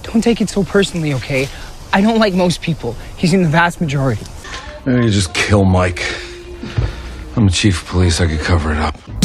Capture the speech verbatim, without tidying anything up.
Don't take it so personally, okay? I don't like most people. He's in the vast majority. Maybe you just kill Mike. I'm the chief of police. I could cover it up.